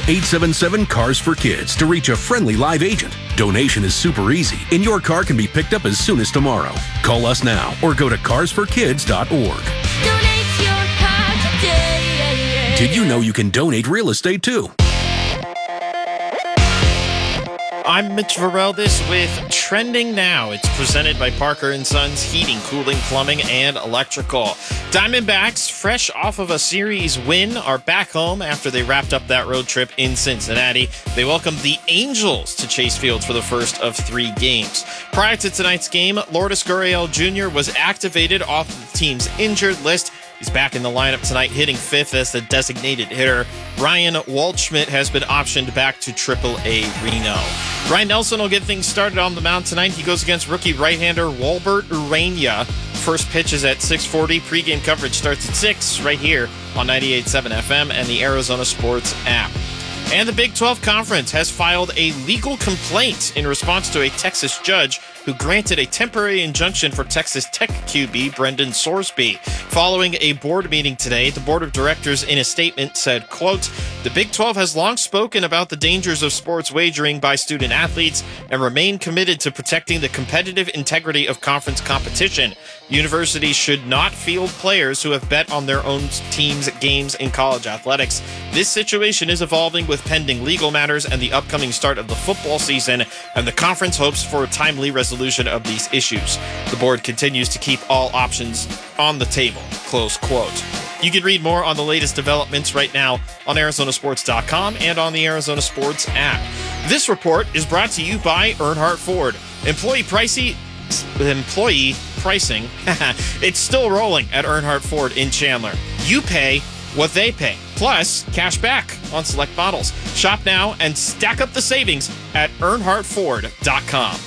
877-CARS-FOR-KIDS to reach a friendly live agent. Donation is super easy, and your car can be picked up as soon as tomorrow. Call us now or go to carsforkids.org. Donate your car today. Did you know you can donate real estate too? I'm Mitch Vareldis with Trending Now. It's presented by Parker & Sons Heating, Cooling, Plumbing, and Electrical. Diamondbacks, fresh off of a series win, are back home after they wrapped up that road trip in Cincinnati. They welcomed the Angels to Chase Field for the first of 3 games. Prior to tonight's game, Lourdes Gurriel Jr. was activated off the team's injured list. He's back in the lineup tonight, hitting 5th as the designated hitter. Ryan Waldschmidt has been optioned back to AAA Reno. Ryan Nelson will get things started on the mound tonight. He goes against rookie right-hander Walbert Urania. First pitch is at 6:40. Pre-game coverage starts at 6 right here on 98.7 FM and the Arizona Sports app. And the Big 12 Conference has filed a legal complaint in response to a Texas judge who granted a temporary injunction for Texas Tech QB Brendan Sorsby. Following a board meeting today, the board of directors in a statement said, quote, "The Big 12 has long spoken about the dangers of sports wagering by student athletes and remain committed to protecting the competitive integrity of conference competition. Universities should not field players who have bet on their own team's games in college athletics. This situation is evolving with pending legal matters and the upcoming start of the football season, and the conference hopes for a timely resolution of these issues. The board continues to keep all options on the table." Close quote. You can read more on the latest developments right now on Arizonasports.com and on the Arizona Sports app. This report is brought to you by Earnhardt Ford. Employee pricing, it's still rolling at Earnhardt Ford in Chandler. You pay what they pay, plus cash back on select models. Shop now and stack up the savings at EarnhardtFord.com.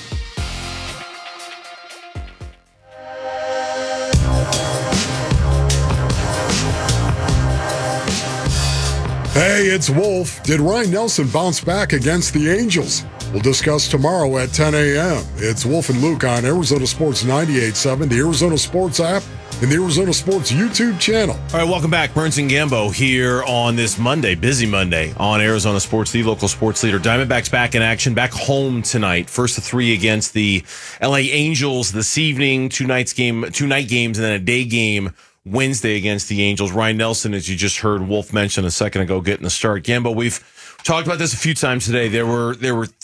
Hey, it's Wolf. Did Ryan Nelson bounce back against the Angels? We'll discuss tomorrow at 10 a.m. It's Wolf and Luke on Arizona Sports 98.7, the Arizona Sports app, and the Arizona Sports YouTube channel. All right, welcome back. Burns and Gambo here on this Monday, busy Monday, on Arizona Sports, the local sports leader. Diamondbacks back in action, back home tonight. First of 3 against the LA Angels this evening. Two night games, and then a day game Wednesday against the Angels. Ryan Nelson, as you just heard Wolf mention a second ago, getting the start. Gambo, we've talked about this a few times today. There were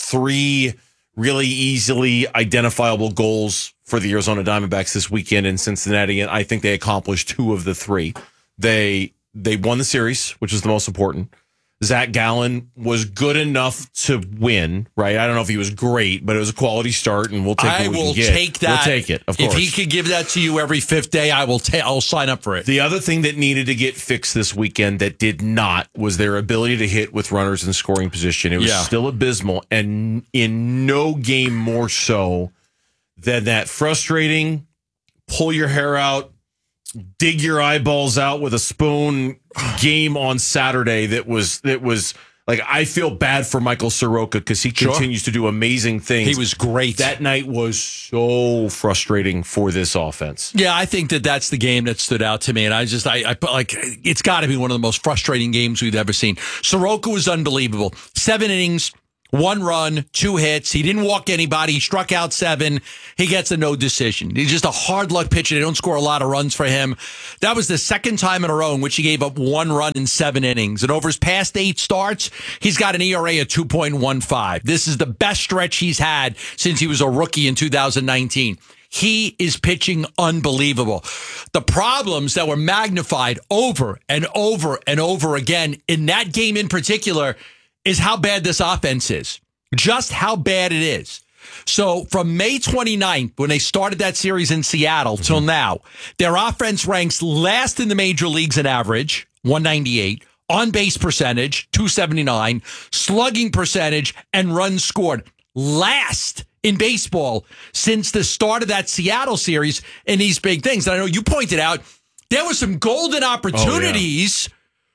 3 really easily identifiable goals for the Arizona Diamondbacks this weekend in Cincinnati, and I think they accomplished 2 of the 3. They won the series, which is the most important. Zach Gallen was good enough to win, right? I don't know if he was great, but it was a quality start, and we'll take what we can get. I will take that. We'll take it, of course. If he could give that to you every 5th day, I'll sign up for it. The other thing that needed to get fixed this weekend that did not was their ability to hit with runners in scoring position. It was still abysmal, and in no game more so than that frustrating, pull your hair out, dig your eyeballs out with a spoon game on Saturday that was like, I feel bad for Michael Soroka because he continues to do amazing things. He was great. That night was so frustrating for this offense. Yeah, I think that's the game that stood out to me, and I it's got to be one of the most frustrating games we've ever seen. Soroka was unbelievable. 7 innings, 1 run, 2 hits. He didn't walk anybody. He struck out 7. He gets a no decision. He's just a hard luck pitcher. They don't score a lot of runs for him. That was the second time in a row in which he gave up 1 run in 7 innings. And over his past 8 starts, he's got an ERA of 2.15. This is the best stretch he's had since he was a rookie in 2019. He is pitching unbelievable. The problems that were magnified over and over and over again in that game in particular is how bad this offense is. Just how bad it is. So from May 29th, when they started that series in Seattle, till now, their offense ranks last in the major leagues in average, 198, on-base percentage, 279, slugging percentage, and runs scored. Last in baseball since the start of that Seattle series in these big things. And I know you pointed out there were some golden opportunities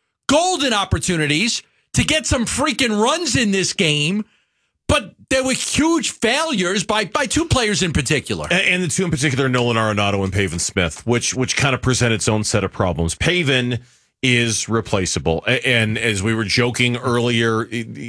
to get some freaking runs in this game, but there were huge failures by 2 players in particular. And the 2 in particular, Nolan Arenado and Pavin Smith, which kind of present its own set of problems. Pavin is replaceable. And as we were joking earlier,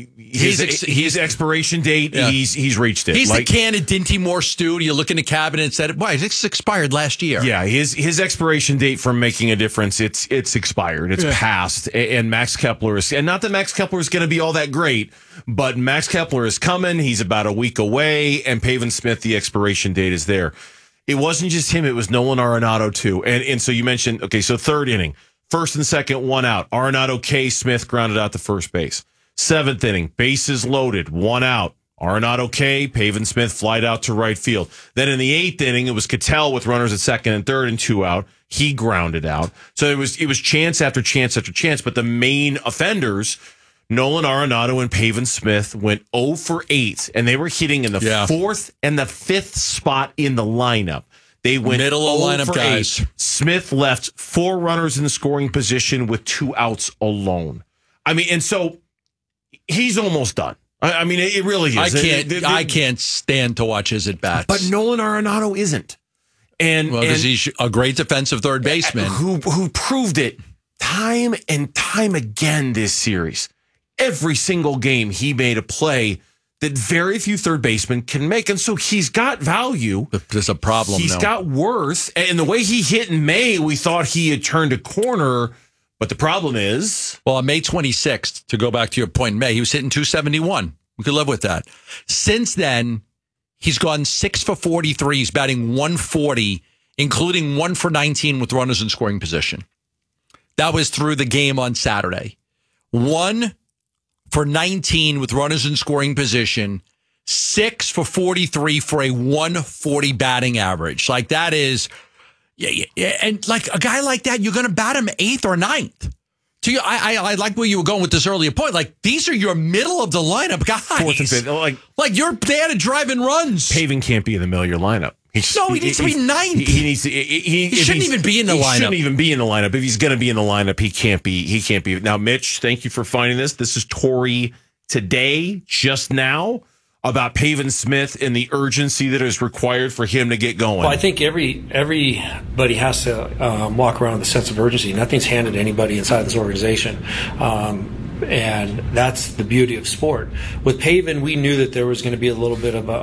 his expiration date, he's reached it. He's the can of Dinty Moore stew. You look in the cabinet and said, "Why? This expired last year." Yeah, his expiration date for making a difference, it's expired. It's passed. And Max Kepler is, and not that Max Kepler is going to be all that great, but Max Kepler is coming. He's about a week away, and Pavin Smith, the expiration date is there. It wasn't just him; it was Nolan Arenado too. And so you mentioned, okay, so third inning. First and second, one out. Arenado K. Smith grounded out to first base. Seventh inning, bases loaded, one out. Arenado K. Pavin Smith flied out to right field. Then in the eighth inning, it was Cattell with runners at second and third and two out. He grounded out. So it was chance after chance after chance. But the main offenders, Nolan Arenado and Pavin Smith, went 0 for 8, and they were hitting in the fourth and the fifth spot in the lineup. They went middle of lineup for guys. 8. Smith left 4 runners in the scoring position with 2 outs alone. I mean, and so he's almost done. I mean, it really is. I can't stand to watch his at bats. But Nolan Arenado isn't, because he's a great defensive third baseman who proved it time and time again this series. Every single game he made a play that very few third basemen can make. And so he's got value. There's a problem. He's got worth. And the way he hit in May, we thought he had turned a corner. But the problem is... Well, on May 26th, to go back to your point in May, he was hitting 271. We could live with that. Since then, he's gone 6 for 43. He's batting 140, including 1 for 19 with runners in scoring position. That was through the game on Saturday. 1 for 19 with runners in scoring position, 6 for 43 for a 140 batting average. Like that is, and like a guy like that, you're going to bat him 8th or 9th. So I like where you were going with this earlier point. Like these are your middle of the lineup guys. 4th and 5th. Like you're there to drive and runs. Pavin can't be in the middle of your lineup. He needs to be 9th. He needs to. He shouldn't even be in the lineup. He shouldn't even be in the lineup. If he's going to be in the lineup, he can't be. He can't be. Now, Mitch, thank you for finding this. This is Tori today, just now, about Pavin Smith and the urgency that is required for him to get going. Well, I think everybody has to walk around with a sense of urgency. Nothing's handed to anybody inside this organization. And that's the beauty of sport. With Pavin, we knew that there was going to be a little bit of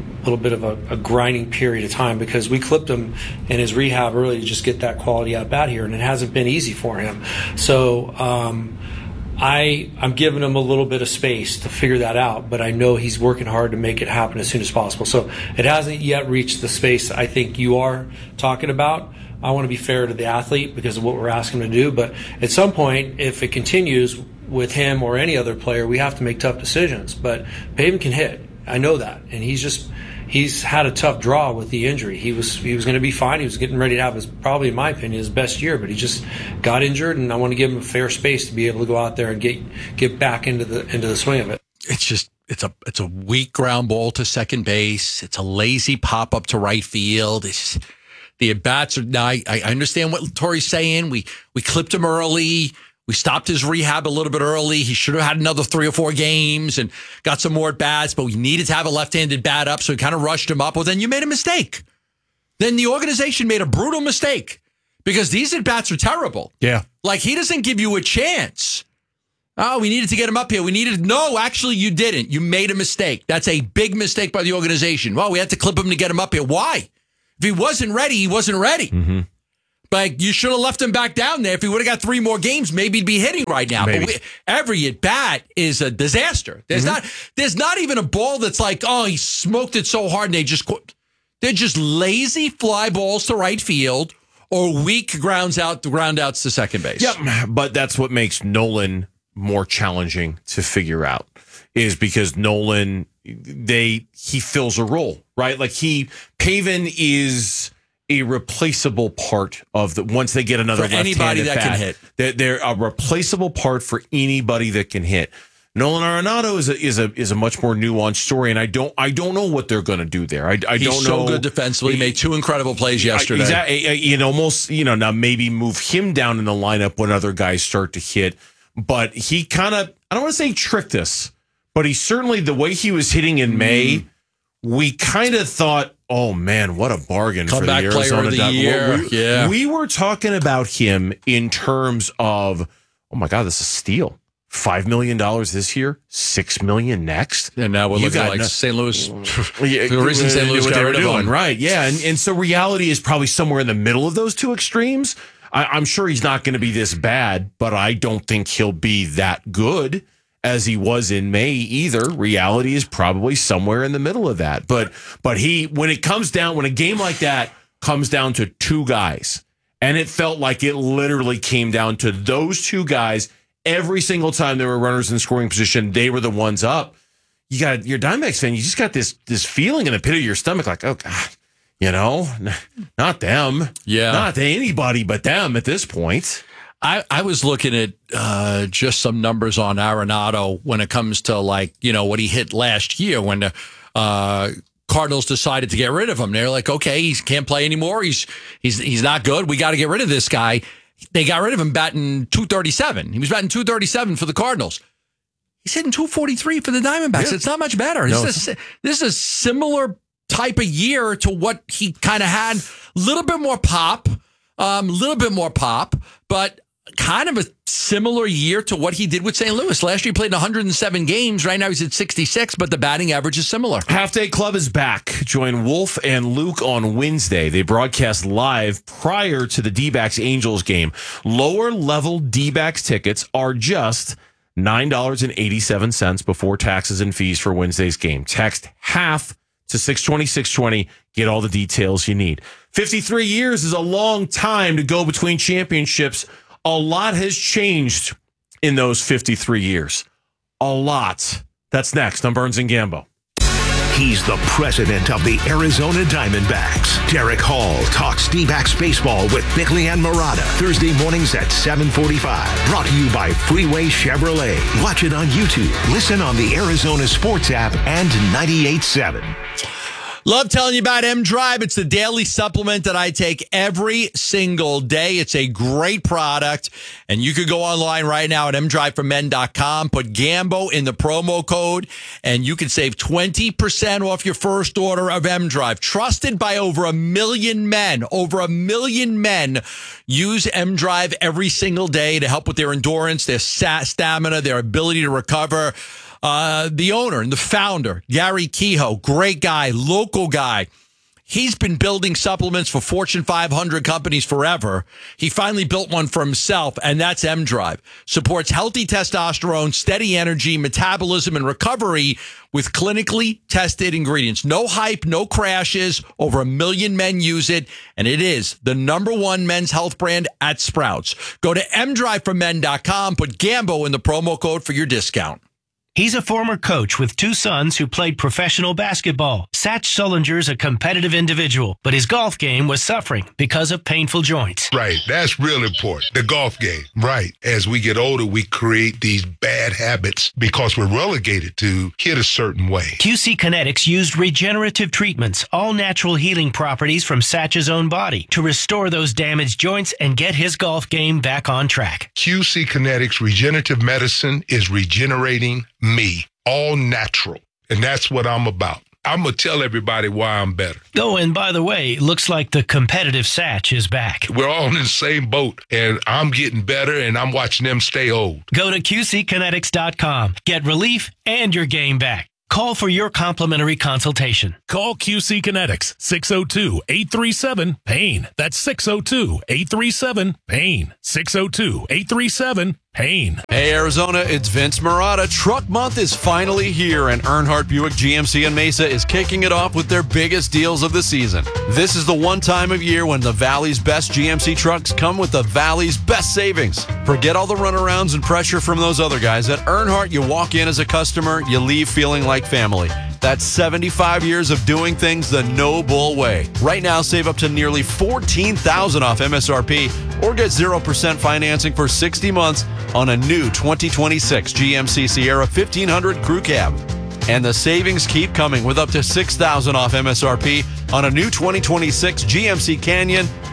a grinding period of time because we clipped him in his rehab early to just get that quality at bat here, and it hasn't been easy for him. So I'm giving him a little bit of space to figure that out, but I know he's working hard to make it happen as soon as possible. So it hasn't yet reached the space I think you are talking about. I want to be fair to the athlete because of what we're asking him to do, but at some point, if it continues with him or any other player, we have to make tough decisions. But Pavin can hit. I know that. And he's had a tough draw with the injury. He was going to be fine. He was getting ready to have his, probably in my opinion, his best year, but he just got injured, and I want to give him a fair space to be able to go out there and get back into the swing of it. It's a weak ground ball to second base. It's a lazy pop up to right field. The at bats are now. I understand what Tori's saying. We clipped him early. We stopped his rehab a little bit early. He should have had another 3 or 4 games and got some more at bats, but we needed to have a left-handed bat up, so we kind of rushed him up. Well, then you made a mistake. Then the organization made a brutal mistake because these at bats are terrible. Yeah. Like he doesn't give you a chance. Oh, we needed to get him up here. No, actually you didn't. You made a mistake. That's a big mistake by the organization. Well, we had to clip him to get him up here. Why? If he wasn't ready, he wasn't ready. Mm-hmm. But you should have left him back down there. If he would have got 3 more games, maybe he'd be hitting right now. Maybe. But every at bat is a disaster. There's not even a ball that's like, oh, he smoked it so hard and they're just lazy fly balls to right field or weak ground outs to second base. Yep, but that's what makes Nolan more challenging to figure out is because Nolan he fills a role, right? Like Pavin is a replaceable part of once they get another for anybody that can hit. They're a replaceable part for anybody that can hit. Nolan Arenado is a much more nuanced story, and I don't know what they're going to do there. I don't know. He's so good defensively. He made 2 incredible plays yesterday. Now maybe move him down in the lineup when other guys start to hit. But he kind of, I don't want to say tricked us, but he certainly, the way he was hitting in May, we kind of thought, Oh, man, what a bargain for the Comeback player Arizona of the year. We were talking about him in terms of, oh, my God, this is a steal. $5 million this year, $6 million next. And now we're looking like St. Louis. The reason St. Louis got rid of him. Right, yeah. And so reality is probably somewhere in the middle of those two extremes. I'm sure he's not going to be this bad, but I don't think he'll be that good as he was in May either. Reality is probably somewhere in the middle of that. But when a game like that comes down to two guys, and it felt like it literally came down to those two guys every single time there were runners in scoring position, they were the ones up. You're Diamondbacks fan, you just got this feeling in the pit of your stomach like, oh, God, not them. Yeah. Not anybody but them at this point. I was looking at just some numbers on Arenado when it comes to what he hit last year when the Cardinals decided to get rid of him. They're like, okay, he can't play anymore. He's not good. We got to get rid of this guy. They got rid of him batting .237. He was batting .237 for the Cardinals. He's hitting .243 for the Diamondbacks. Yeah. It's not much better. No, this is a similar type of year to what he kind of had. A little bit more pop, but kind of a similar year to what he did with St. Louis. Last year he played 107 games. Right now he's at 66, but the batting average is similar. Half Day Club is back. Join Wolf and Luke on Wednesday. They broadcast live prior to the D-backs Angels game. Lower level D-backs tickets are just $9.87 before taxes and fees for Wednesday's game. Text HALF to 620-620. Get all the details you need. 53 years is a long time to go between championships. A lot has changed in those 53 years. A lot. That's next on Burns and Gambo. He's the president of the Arizona Diamondbacks. Derek Hall talks D-backs baseball with Bickley and Murata. Thursday mornings at 7:45. Brought to you by Freeway Chevrolet. Watch it on YouTube. Listen on the Arizona Sports app and 98.7. Love telling you about M-Drive. It's the daily supplement that I take every single day. It's a great product, and you could go online right now at mdriveformen.com, put Gambo in the promo code, and you can save 20% off your first order of M-Drive. Trusted by over 1 million men. Over 1 million men use M-Drive every single day to help with their endurance, their stamina, their ability to recover. The owner and the founder, Gary Kehoe, great guy, local guy. He's been building supplements for Fortune 500 companies forever. He finally built one for himself, and that's M-Drive. Supports healthy testosterone, steady energy, metabolism, and recovery with clinically tested ingredients. No hype, no crashes. Over 1 million men use it, and it is the #1 men's health brand at Sprouts. Go to mdriveformen.com, put Gambo in the promo code for your discount. He's a former coach with 2 sons who played professional basketball. Satch Sullinger's a competitive individual, but his golf game was suffering because of painful joints. Right. That's real important. The golf game. Right. As we get older, we create these bad habits because we're relegated to hit a certain way. QC Kinetics used regenerative treatments, all natural healing properties from Satch's own body, to restore those damaged joints and get his golf game back on track. QC Kinetics regenerative medicine is regenerating me, all natural. And that's what I'm about. I'm going to tell everybody why I'm better. Oh, and by the way, looks like the competitive Satch is back. We're all in the same boat, and I'm getting better, and I'm watching them stay old. Go to QCkinetics.com. Get relief and your game back. Call for your complimentary consultation. Call QC Kinetics, 602-837-PAIN. That's 602-837-PAIN. 602-837-PAIN. Hey, Arizona, it's Vince Murata. Truck Month is finally here, and Earnhardt Buick GMC in Mesa is kicking it off with their biggest deals of the season. This is the one time of year when the Valley's best GMC trucks come with the Valley's best savings. Forget all the runarounds and pressure from those other guys. At Earnhardt, you walk in as a customer, you leave feeling like family. That's 75 years of doing things the no-bull way. Right now, save up to nearly $14,000 off MSRP or get 0% financing for 60 months on a new 2026 GMC Sierra 1500 Crew Cab. And the savings keep coming with up to $6,000 off MSRP on a new 2026 GMC Canyon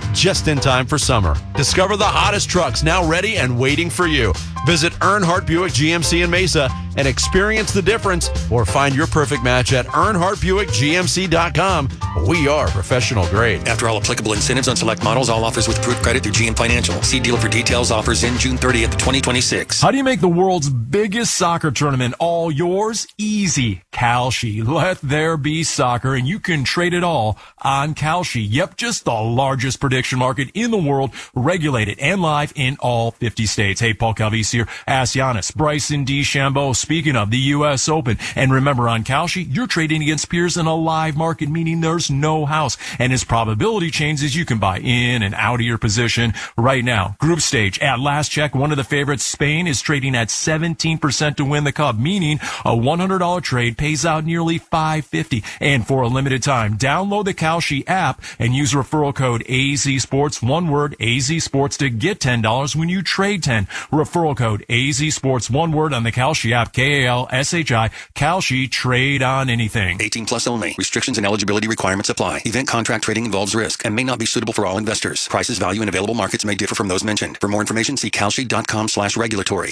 just in time for summer. Discover the hottest trucks now ready and waiting for you. Visit Earnhardt Buick GMC in Mesa and experience the difference, or find your perfect match at EarnhardtBuickGMC.com. We are professional grade. After all applicable incentives on select models, all offers with approved credit through GM Financial. See dealer for details. Offers in June 30th, 2026. How do you make the world's biggest soccer tournament all yours? Easy. Kalshi. Let there be soccer, and you can trade it all on Kalshi. Yep, just the largest prediction market in the world, regulated and live in all 50 states. Hey, Paul Calvisi here. Ask Giannis, Bryson DeChambeau. Speaking of the U.S. Open. And remember, on Kalshi, you're trading against peers in a live market, meaning there's no house. And as probability changes, you can buy in and out of your position right now. Group stage, at last check, one of the favorites, Spain, is trading at 17% to win the cup, meaning a $100 trade pays out nearly $550. And for a limited time, download the Kalshi app and use referral code AZSports, one word, AZSports, to get $10 when you trade 10. Referral code AZSports, one word, on the Kalshi app, KALSHI, Kalshi, trade on anything. 18 plus only. Restrictions and eligibility requirements apply. Event contract trading involves risk and may not be suitable for all investors. Prices, value, and available markets may differ from those mentioned. For more information, see kalshi.com/regulatory.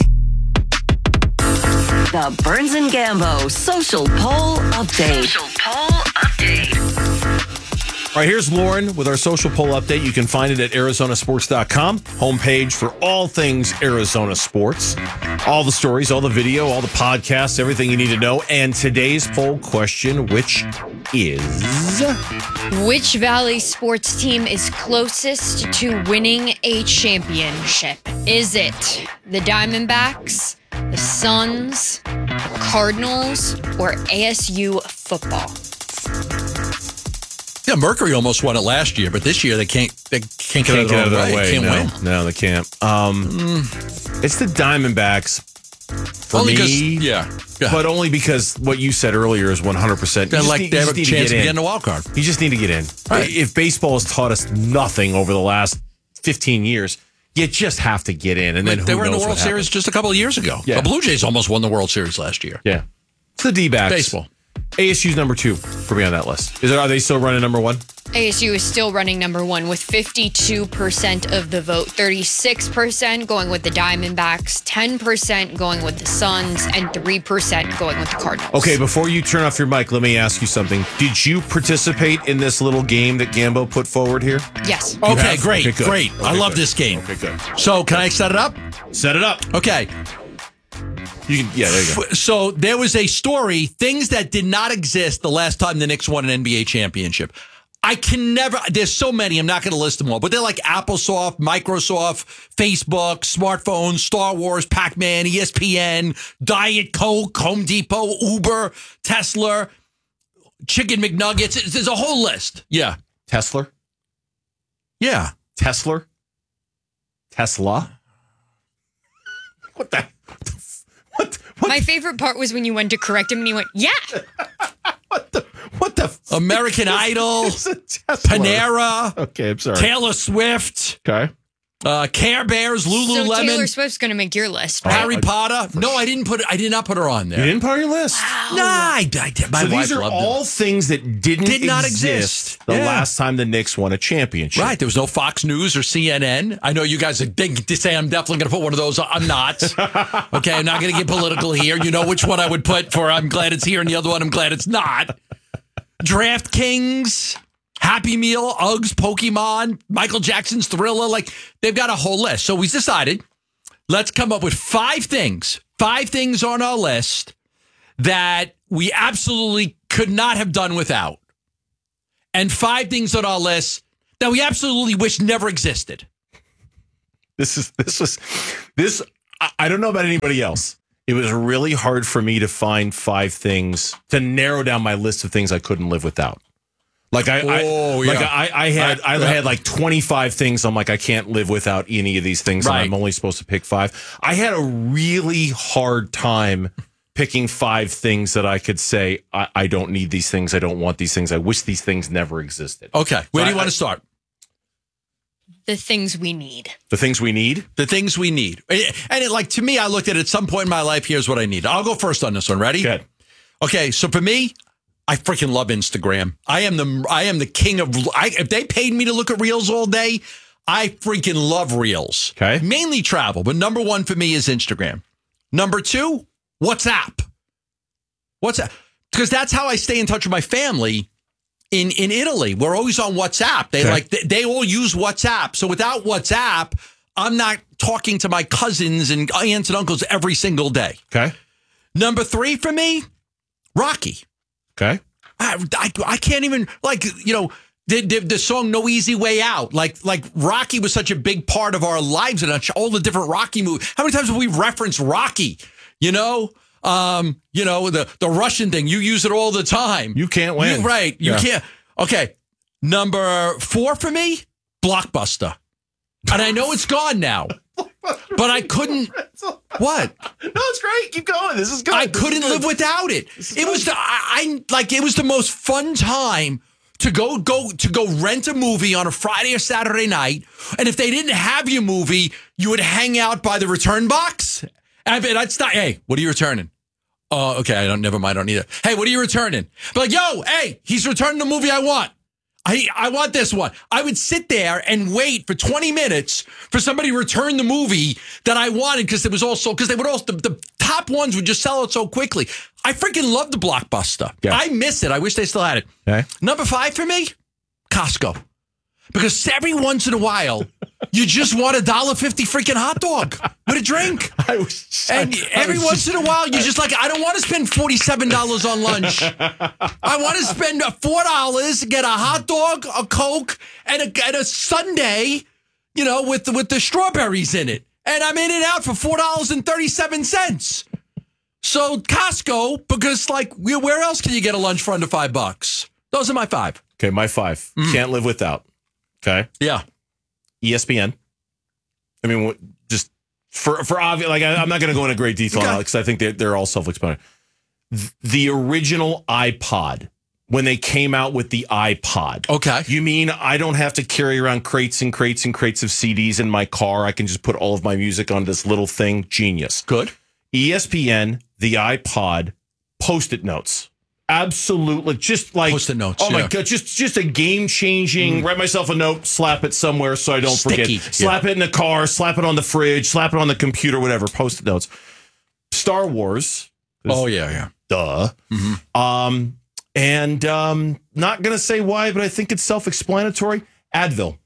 The Burns and Gambo Social Poll Update. All right, here's Lauren with our social poll update. You can find it at arizonasports.com, homepage for all things Arizona sports. All the stories, all the video, all the podcasts, everything you need to know. And today's poll question, which is... Which Valley sports team is closest to winning a championship? Is it the Diamondbacks, the Suns, the Cardinals, or ASU football? Yeah, Mercury almost won it last year, but this year they can't get it out of their way. Can't win. No, they can't. It's the Diamondbacks for only me. Yeah. But only because what you said earlier is 100%. They have a chance to get in the wild card. You just need to get in. Right. If baseball has taught us nothing over the last 15 years, you just have to get in. And then they were in the World Series just a couple of years ago. Yeah. The Blue Jays almost won the World Series last year. Yeah. It's the D-backs. Baseball. ASU's number 2 for me on that list. Are they still running number 1? ASU is still running number 1 with 52% of the vote, 36% going with the Diamondbacks, 10% going with the Suns, and 3% going with the Cardinals. Okay, before you turn off your mic, let me ask you something. Did you participate in this little game that Gambo put forward here? Yes. Okay, great. Okay, great. Okay, I love this game. Okay, good. So can I set it up? Set it up. Okay. There you go. So there was a story, things that did not exist the last time the Knicks won an NBA championship. I can never, there's so many, I'm not going to list them all, but they're like Applesoft, Microsoft, Facebook, smartphones, Star Wars, Pac-Man, ESPN, Diet Coke, Home Depot, Uber, Tesla, Chicken McNuggets. There's a whole list. Yeah. Tesla? Yeah. Tesla? What the? What? My favorite part was when you went to correct him and he went, yeah. What the? American Idol, Panera. Okay, I'm sorry. Taylor Swift. Okay. Care Bears, Lululemon. So Taylor Swift's going to make your list, right? Harry Potter. No, I did not put her on there. You didn't put her on your list? Wow. No, I did. My so wife these are loved all them. things that did not exist the last time the Knicks won a championship. Right. There was no Fox News or CNN. I know you guys are big to say I'm definitely going to put one of those. I'm not. Okay, I'm not going to get political here. You know which one I would put for I'm glad it's here and the other one I'm glad it's not. DraftKings, Happy Meal, Uggs, Pokemon, Michael Jackson's Thriller. Like, they've got a whole list. So we decided, let's come up with 5 things on our list that we absolutely could not have done without. And 5 things on our list that we absolutely wish never existed. This. I don't know about anybody else. It was really hard for me to find 5 things, to narrow down my list of things I couldn't live without. Like I had like 25 things. I'm like, I can't live without any of these things. Right. And I'm only supposed to pick 5. I had a really hard time picking 5 things that I could say, I don't need these things. I don't want these things. I wish these things never existed. Okay. Where do you want to start? The things we need. The things we need? The things we need. And to me, I looked at some point in my life, here's what I need. I'll go first on this one. Ready? Good. Okay, so for me, I freaking love Instagram. I am the king of. If they paid me to look at Reels all day, I freaking love Reels. Okay. Mainly travel, but number one for me is Instagram. Number two, WhatsApp. WhatsApp, because that's how I stay in touch with my family in Italy. We're always on WhatsApp. They all use WhatsApp. So without WhatsApp, I'm not talking to my cousins and aunts and uncles every single day. Okay. Number three for me, Rocky. Okay. I can't even, the song No Easy Way Out. Like Rocky was such a big part of our lives and all the different Rocky movies. How many times have we referenced Rocky? The Russian thing. You use it all the time. You can't win. You can't. Okay. Number four for me, Blockbuster. And I know it's gone now. But I couldn't. What? No, it's great. Keep going. This is good. I couldn't live without it. It was it was the most fun time to go rent a movie on a Friday or Saturday night. And if they didn't have your movie, you would hang out by the return box. And I'd stop. Hey, what are you returning? Oh, okay. Never mind. I don't need it. Hey, what are you returning? But hey, he's returning the movie I want. I want this one. I would sit there and wait for 20 minutes for somebody to return the movie that I wanted because the top ones would just sell it so quickly. I freaking love the Blockbuster. Yeah. I miss it. I wish they still had it. Okay. Number five for me, Costco. Because every once in a while, you just want $1.50 freaking hot dog with a drink. Every once in a while, you're just like, I don't want to spend $47 on lunch. I want to spend $4, get a hot dog, a Coke, and a sundae, with the strawberries in it. And I'm in and out for $4.37. So Costco, because where else can you get a lunch for under $5? Those are my five. Okay, my five. Can't live without. Okay. Yeah. ESPN. I mean, just for obvious, I'm not going to go into great detail on it because I think they're all self-explanatory. The original iPod, when they came out with the iPod. Okay. You mean I don't have to carry around crates and crates and crates of CDs in my car? I can just put all of my music on this little thing? Genius. Good. ESPN, the iPod, Post-it notes. Absolutely, just like Post-it notes. Oh my god, just a game changing. Write myself a note, slap it somewhere so I don't Sticky. forget. Slap it in the car, slap it on the fridge, slap it on the computer, whatever. Post-it notes. Star Wars. Oh yeah. Duh. Mm-hmm. Not gonna say why, but I think it's self-explanatory. Advil.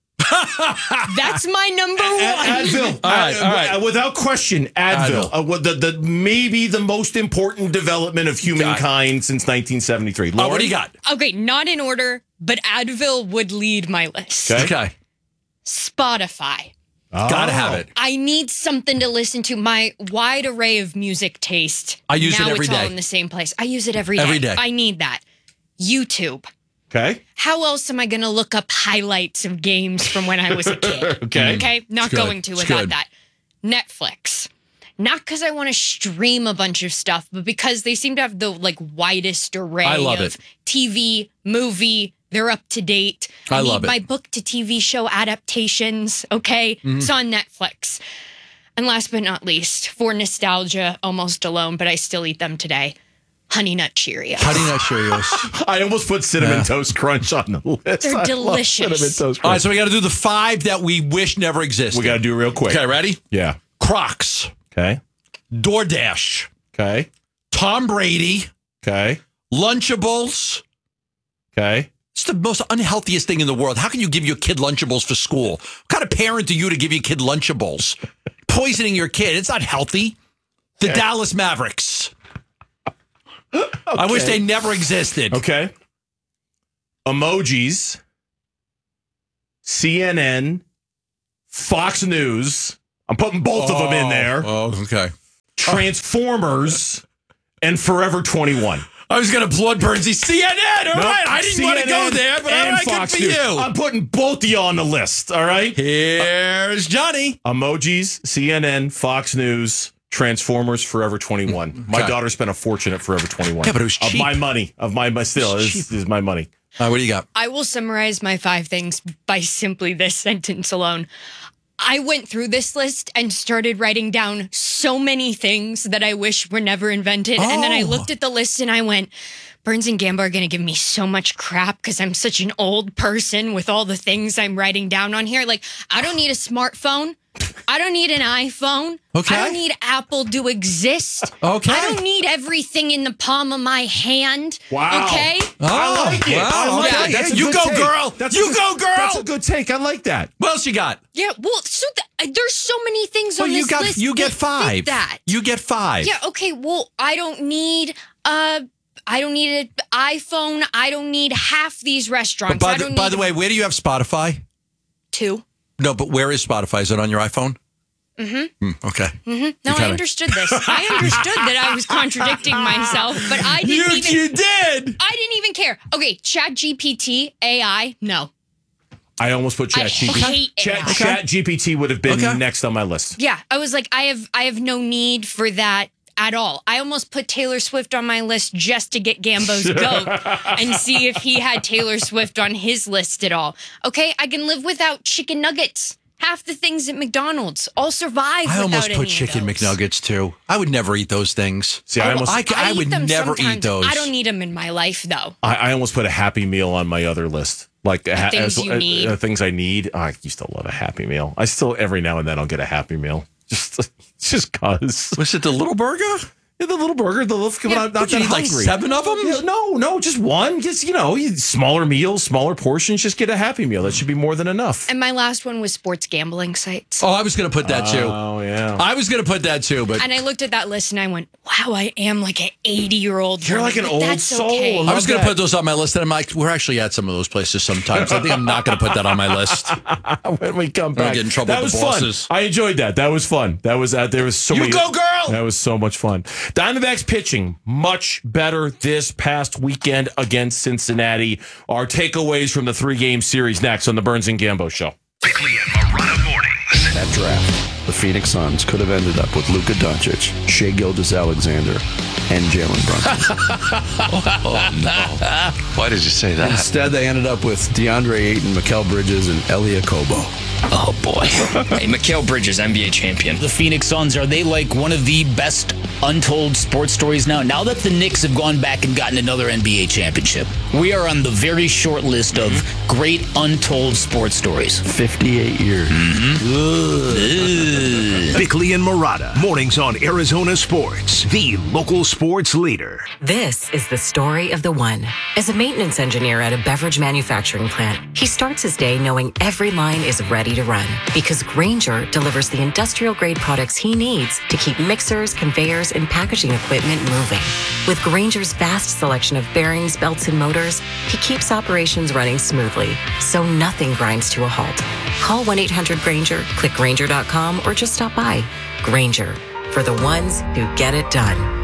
That's my number one. Advil. All right. Without question, Advil. The maybe the most important development of humankind since 1973. Lauren? What do you got? Okay, not in order, but Advil would lead my list. Okay. Spotify. Gotta have it. I need something to listen to. My wide array of music taste. I use it every Now it's all day. in the same place. I use it every day. Every day. I need that. YouTube. Okay. How else am I going to look up highlights of games from when I was a kid? Okay. Not going to without that. Netflix. Not because I want to stream a bunch of stuff, but because they seem to have the widest array of TV, movie. They're up to date. I love need it. my book to TV show adaptations. Okay. It's on Netflix. And last but not least, for nostalgia, almost alone, but I still eat them today. Honey Nut Cheerios. Honey Nut Cheerios. I almost put Cinnamon Toast Crunch on the list. They're delicious. Cinnamon Toast Crunch. All right, so we got to do the five that we wish never existed. We got to do it real quick. Okay, ready? Yeah. Crocs. Okay. DoorDash. Okay. Tom Brady. Okay. Lunchables. Okay. It's the most unhealthiest thing in the world. How can you give your kid Lunchables for school? What kind of parent are you to give your kid Lunchables? Poisoning your kid. It's not healthy. The Dallas Mavericks. Okay. I wish they never existed. Okay. Emojis. CNN. Fox News. I'm putting both of them in there. Oh, okay. Transformers and Forever 21. I was going to blood Burnsy. CNN. All right. I didn't want to go there, but all right, good for you. I'm putting both of you on the list. All right. Here's Johnny. Emojis, CNN, Fox News, Transformers, Forever 21. My daughter spent a fortune at Forever 21. Yeah, but it was cheap. Of my money. This is my money. What do you got? I will summarize my 5 things by simply this sentence alone. I went through this list and started writing down so many things that I wish were never invented. And then I looked at the list and I went, Burns and Gambo are going to give me so much crap because I'm such an old person with all the things I'm writing down on here. Like, I don't need a smartphone. I don't need an iPhone. Okay. I don't need Apple to exist. Okay. I don't need everything in the palm of my hand. Wow. Okay. I like it. Wow. I like Okay. it. That's a You good go, take. girl. You go, girl. That's a good take. I like that. What else you got? Yeah, well, so there's so many things on this list. You get that fit 5. That. You get 5. Yeah, okay, well, I don't need an iPhone. I don't need half these restaurants. But by the way, where do you have Spotify? 2. No, but where is Spotify? Is it on your iPhone? Mm-hmm. Okay. Mm-hmm. No, I understood this. I understood that I was contradicting myself, but I didn't You did. I didn't even care. Okay, ChatGPT, AI, no. I almost put I hate AI. ChatGPT would have been next on my list. Yeah, I was like, I have no need for that at all. I almost put Taylor Swift on my list just to get Gambo's goat and see if he had Taylor Swift on his list at all. Okay, I can live without chicken nuggets. Half the things at McDonald's. I'll survive I without almost any put of chicken those. McNuggets too. I would never eat those things. See, I would eat them never sometimes. eat those. I don't need them in my life though. I almost put a Happy Meal on my other list. Like things you need. Things I need. I used to love a Happy Meal. I still every now and then I'll get a Happy Meal. Just cause. Was it the little burger? Yeah, the little burger, the little. Yeah, I'm not you that need like hungry. 7 of them? Yeah, no, just one. Just smaller meals, smaller portions. Just get a Happy Meal. That should be more than enough. And my last one was sports gambling sites. Oh, I was going to put that too. Oh yeah, I was going to put that too, but And I looked at that list and I went, "Wow, I am like an 80-year-old." You're like an old that's soul. Okay. I was going to put those on my list, and I'm like, we're actually at some of those places sometimes. I think I'm not going to put that on my list. When we come I'll back, get in trouble that with was the bosses. fun. I enjoyed that. That was fun. That was there was so many. go, girl! That was so much fun. Diamondbacks pitching much better this past weekend against Cincinnati. Our takeaways from the 3-game series next on the Burns and Gambo Show. Bickley and Morada mornings. That draft, the Phoenix Suns could have ended up with Luka Doncic, Shai Gilgeous-Alexander, and Jalen Brunson. Oh, no. Why did you say that? Instead, they ended up with DeAndre Ayton, Mikal Bridges, and Elia Kobo. Oh, boy. Hey, Mikal Bridges, NBA champion. The Phoenix Suns, are they like one of the best untold sports stories now? Now that the Knicks have gone back and gotten another NBA championship, we are on the very short list of great untold sports stories. 58 years. Bickley and Morada mornings on Arizona Sports, the local sports leader. This is the story of the one. As a maintenance engineer at a beverage manufacturing plant, he starts his day knowing every line is ready to run because Grainger delivers the industrial-grade products he needs to keep mixers, conveyors, and packaging equipment moving. With Grainger's vast selection of bearings, belts, and motors, he keeps operations running smoothly, so nothing grinds to a halt. Call 1-800-GRAINGER, click Grainger.com, or just stop by. Grainger, for the ones who get it done.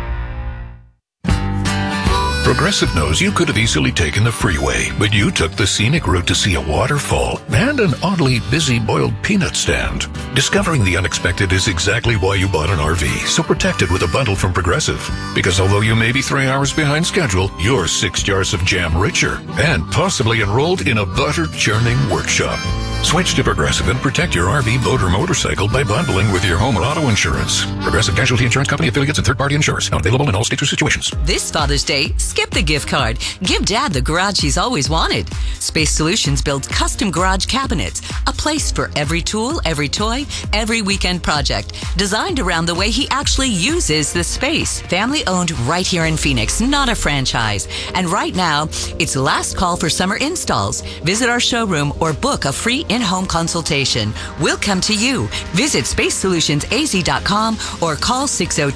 Progressive knows you could have easily taken the freeway, but you took the scenic route to see a waterfall and an oddly busy boiled peanut stand. Discovering the unexpected is exactly why you bought an RV, so protect it with a bundle from Progressive. Because although you may be 3 hours behind schedule, you're 6 jars of jam richer and possibly enrolled in a butter churning workshop. Switch to Progressive and protect your RV, boat, or motorcycle by bundling with your home or auto insurance. Progressive Casualty Insurance Company affiliates and third-party insurers. Not available in all states or situations. This Father's Day, skip the gift card. Give Dad the garage he's always wanted. Space Solutions builds custom garage cabinets, a place for every tool, every toy, every weekend project, designed around the way he actually uses the space. Family owned right here in Phoenix, not a franchise. And right now, it's last call for summer installs. Visit our showroom or book a free in-home consultation. We'll come to you. Visit SpaceSolutionsAZ.com or call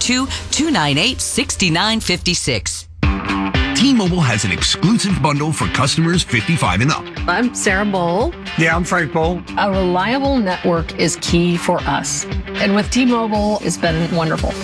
602-298-6956. T-Mobile has an exclusive bundle for customers 55 and up. I'm Sarah Bowl. Yeah, I'm Frank Bowl. A reliable network is key for us. And with T-Mobile, it's been wonderful.